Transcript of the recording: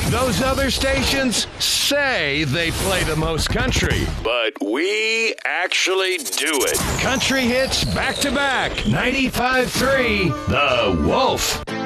Those other stations say they play the most country, but we actually do it. Country hits back to back. 95.3 The Wolf.